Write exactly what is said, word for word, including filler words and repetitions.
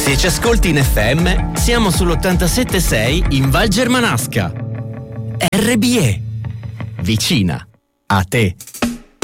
Se ci ascolti in F M, siamo sull'ottantasette sei in Val Germanasca. R B E. Vicina a te.